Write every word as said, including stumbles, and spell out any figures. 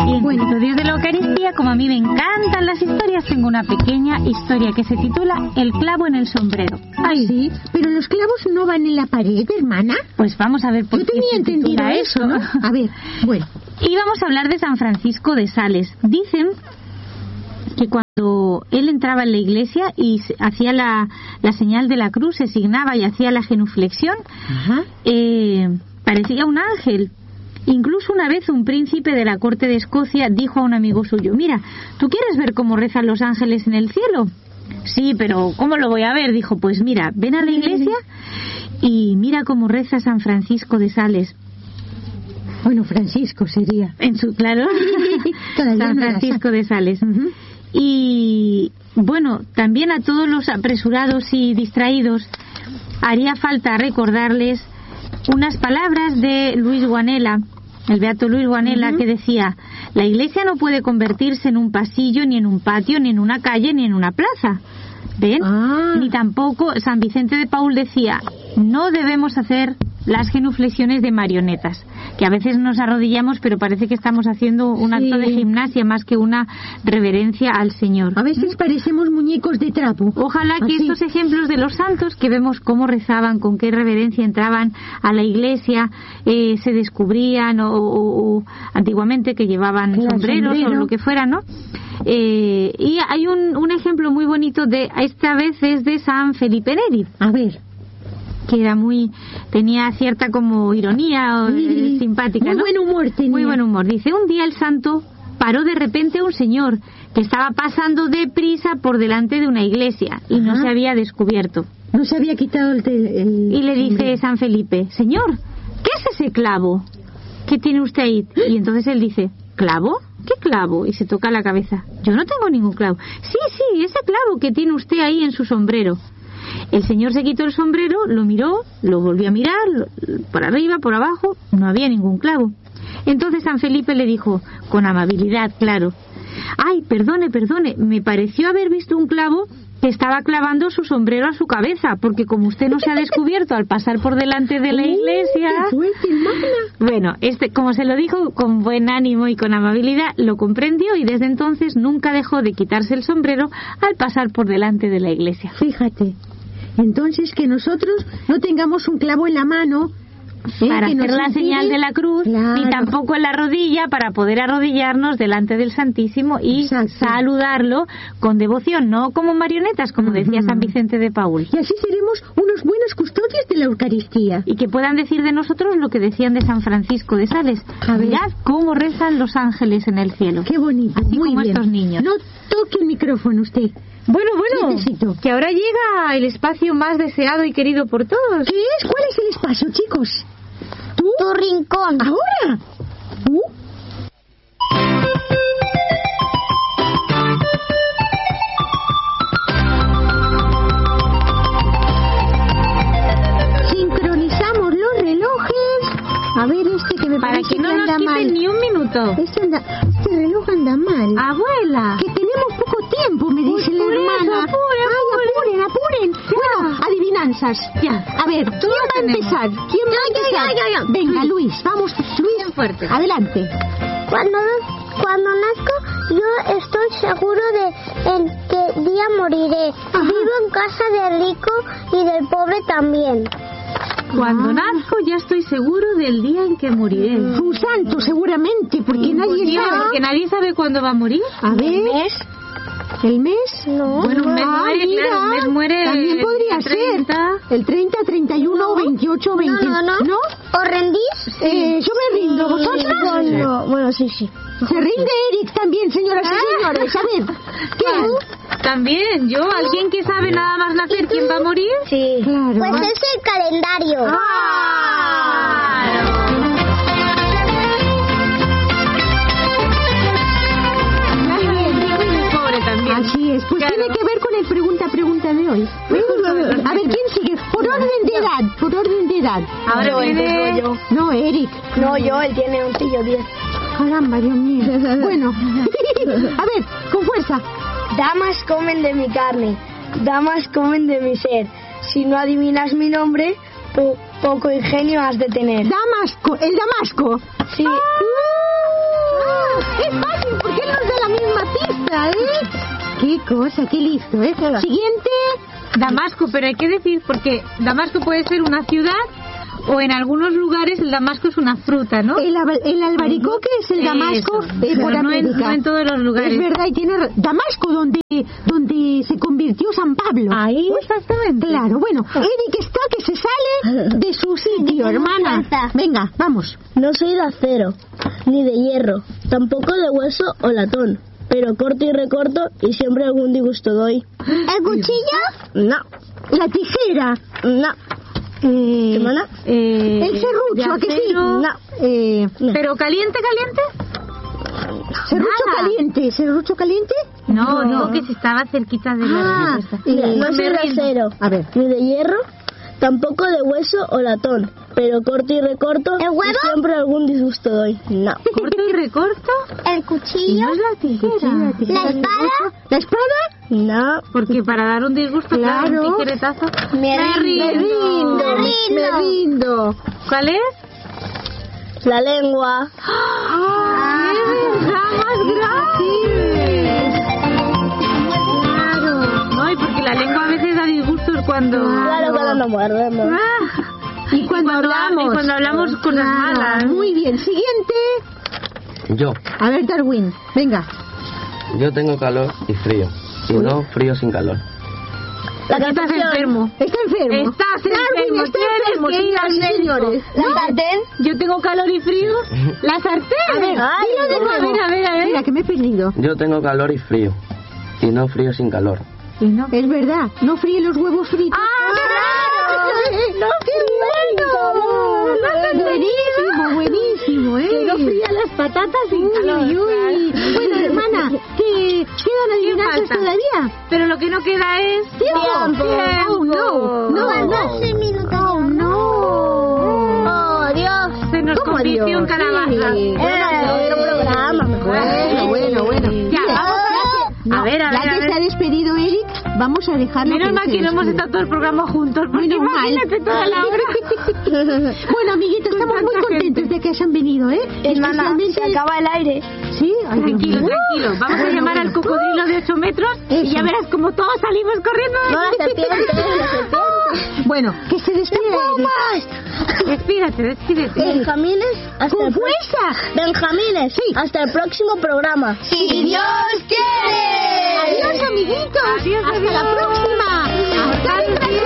Y en bueno, Dios de la Eucaristía, como a mí me encantan las historias, tengo una pequeña historia que se titula El clavo en el sombrero. Ay, sí, pero los clavos no van en la pared, hermana. Pues vamos a ver por Yo qué tenía se entendido titula eso, ¿no? A ver, bueno. Y vamos a hablar de San Francisco de Sales. Dicen que cuando él entraba en la iglesia y hacía la, la señal de la cruz, se signaba y hacía la genuflexión, Ajá. Eh, parecía un ángel. Incluso una vez un príncipe de la corte de Escocia dijo a un amigo suyo: mira, ¿tú quieres ver cómo rezan los ángeles en el cielo? Sí, pero ¿cómo lo voy a ver? Dijo: pues mira, ven a la iglesia y mira cómo reza San Francisco de Sales. Bueno, Francisco sería. En su, claro, San Francisco de Sales. Uh-huh. Y bueno, también a todos los apresurados y distraídos haría falta recordarles unas palabras de Luis Guanella, el beato Luis Guanella, uh-huh. que decía: la iglesia no puede convertirse en un pasillo, ni en un patio, ni en una calle, ni en una plaza. ¿Ven? Ah. Ni tampoco San Vicente de Paúl decía: no debemos hacer las genuflexiones de marionetas, que a veces nos arrodillamos pero parece que estamos haciendo un acto sí. de gimnasia más que una reverencia al Señor. A veces ¿Mm? parecemos muñecos de trapo. Ojalá que Así. estos ejemplos de los santos, que vemos cómo rezaban, con qué reverencia entraban a la iglesia, eh, se descubrían o, o, o antiguamente que llevaban claro, sombreros sombrero. o lo que fuera, ¿no? Eh, y hay un, un ejemplo muy bonito de, esta vez es de San Felipe Neri. A ver. Que era muy, tenía cierta como ironía o, sí, eh, simpática, muy ¿no? buen humor tenía. Muy buen humor. Dice: un día el santo paró de repente a un señor que estaba pasando deprisa por delante de una iglesia y Ajá. no se había descubierto. No se había quitado el... el... Y le dice San Felipe: señor, ¿qué es ese clavo que tiene usted ahí? Y entonces él dice: ¿clavo? ¿Qué clavo? Y se toca la cabeza: yo no tengo ningún clavo. Sí, sí, ese clavo que tiene usted ahí en su sombrero. El señor se quitó el sombrero, lo miró, lo volvió a mirar, lo, por arriba, por abajo, no había ningún clavo. Entonces San Felipe le dijo, con amabilidad, claro: ay, perdone, perdone, me pareció haber visto un clavo que estaba clavando su sombrero a su cabeza, porque como usted no se ha descubierto al pasar por delante de la iglesia... ¡Qué fuerte, hermana! Bueno, este, como se lo dijo con buen ánimo y con amabilidad, lo comprendió y desde entonces nunca dejó de quitarse el sombrero al pasar por delante de la iglesia. Fíjate, entonces que nosotros no tengamos un clavo en la mano... ¿Eh? para hacer la señal de la cruz, claro. ni tampoco en la rodilla, para poder arrodillarnos delante del Santísimo y Exacto. saludarlo con devoción, no como marionetas, como decía uh-huh. San Vicente de Paúl. Y así seremos unos buenos custodios de la Eucaristía. Y que puedan decir de nosotros lo que decían de San Francisco de Sales: mirad cómo rezan los ángeles en el cielo. Qué bonito, así muy como bien. Estos niños. No toque el micrófono usted. Bueno, bueno, Necesito. que ahora llega el espacio más deseado y querido por todos. ¿Qué es? ¿Cuál es el espacio, chicos? ¿Tú? Tu rincón. ¿Ahora? ¿Tú? Sincronizamos los relojes. A ver, este que me Para parece que no que nos anda quiten mal. ni un minuto. Este, anda, este reloj anda mal. Abuela. Que tenemos poco tiempo, me Pues dice la por eso, hermana. apure, Ay, apuren, apuren. Bueno, adivinanzas. Ya. A ver, ¿quién va a empezar? ¿Quién va a empezar? yo, yo, yo. Venga, Luis, vamos. Luis, Bien fuerte. adelante. Cuando, cuando nazco, yo estoy seguro de en qué día moriré. Ajá. Vivo en casa del rico y del pobre también. Cuando Ah. nazco ya estoy seguro del día en que moriré. Un santo, seguramente, porque nadie Imposible, sabe. porque nadie sabe cuándo va a morir. A ver. ¿El mes? No. Bueno, un mes Ah, muere, mira, claro, un mes muere. también podría el treinta. ser. El treinta, treinta y uno, veintiocho, veinte. No, no, no. ¿No? ¿Os rendís? Eh, yo me rindo. ¿Vosotros? No, bueno, sí, sí. Se rinde Eric también, señoras y señores. A ver, ¿quién? También, yo, alguien que sabe nada más nacer quién va a morir. Sí. Claro. Pues es el calendario. ¡Ah! Pobre también. Así es. Pues Claro. tiene que ver con el pregunta-pregunta de hoy. A ver, ¿quién sigue? Por orden de edad, por orden de edad. Ahora Yo, viene... empiezo yo. No, Eric. No, yo, él tiene once y yo diez. Caramba, Dios mío. Bueno, a ver, con fuerza. Damas comen de mi carne, damas comen de mi ser. Si no adivinas mi nombre, po- poco ingenio has de tener. Damasco, el Damasco. Sí. ¡Ah! ¡Es Qué cosa, qué listo, ¿eh? Siguiente. Damasco, pero hay que decir, porque Damasco puede ser una ciudad o en algunos lugares el damasco es una fruta, ¿no? El, el albaricoque es el damasco eh, por no América. En, no en todos los lugares. Es verdad, y tiene Damasco donde donde se convirtió San Pablo. Ahí, exactamente. Claro, bueno, Eric está que se sale de su sitio, hermana. Venga, vamos. No soy de acero, ni de hierro, tampoco de hueso o latón, pero corto y recorto y siempre algún disgusto doy. ¿El cuchillo? No. ¿La tijera? No. Eh, ¿Qué mana? Eh, el serrucho, ¿a que sí? No. Eh, no. ¿Pero caliente, caliente? ¿Serrucho Nada. caliente? ¿Serrucho caliente? No, no, digo que si estaba cerquita de la Ah, respuesta. eh, No soy de acero, A ver. ni de hierro, tampoco de hueso o latón, pero corto y recorto ¿El huevo? y siempre algún disgusto doy. No. ¿Corto y recorto? ¿El ¿Y cuchillo? no es la tijera? ¿La espada? ¿La espada? No. Porque para dar un disgusto, claro, Claro. un tijeretazo. Me rindo. Me rindo. Me rindo. ¿Cuál es? La lengua. ¡Ah! ¡Qué verdad más grave! Claro. No, y porque la lengua a veces da disgustos cuando... Claro, cuando nos mordemos. Ah. Y cuando, cuando hablamos. y cuando hablamos cosas Claro, malas. Muy bien. Siguiente. Yo, A ver, Darwin. Venga. yo tengo calor y frío, y no frío sin calor. La Estás calefacción. enfermo. Está enfermo. Estás Darwin enfermo, está tienes enfermo, que ir señoras al y médico. señores. ¿La sartén? Yo tengo calor y frío. La sartén. A ver, Ay, dilo de a nuevo. ver, a ver, a ver. Mira, que me he perdido. Yo tengo calor y frío, y no frío sin calor. Y no. Es verdad. No fríe los huevos fritos. ¡Ah, claro! ¡No, qué bueno! Buenísimo, buenísimo, ¿eh? Que no fría las patatas sin Uy, calor. uy. Bueno, hermana, ¿qué quedan adivinanzas falta? todavía? Pero lo que no queda es... ¡Tiempo! Oh, no. No, doce minutos. Oh, no. Oh, Dios, se nos ¿Cómo convirtió en Dios? calabaza. Sí. Era otro programa, mejor. Bueno, bueno, bueno. Ya, vamos. A ver, a ver, Ya a que ver. se ha despedido Eric, vamos a dejarlo. Menos que mal se que no hemos despida. estado todo el programa juntos, porque Menos mal. imagínate toda la hora. Bueno, amiguitos, estamos muy tanta contentos gente. de que hayan venido, ¿eh? Hermana, se Especialmente... acaba el aire. Sí, ay, Dios Tranquilo, mío. tranquilo. Vamos a llamar al cocodrilo de ocho metros y Eso. ya verás como todos salimos corriendo. No, la serpiente, la serpiente. Bueno, que se despida Eric. Despídate, despídete. Benjamines, hasta ¡Con el pro- fuerza! Benjamines, Sí. hasta el próximo programa. ¡Si Dios quiere! Adiós, amiguitos. Adiós, Hasta la adiós. próxima. Hasta dentro de